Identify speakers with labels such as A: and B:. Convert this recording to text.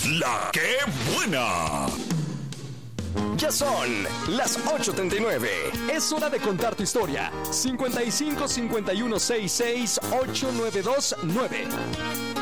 A: La que buena.
B: Ya son las 8:39. Es hora de contar tu historia. 55 51 66 8929.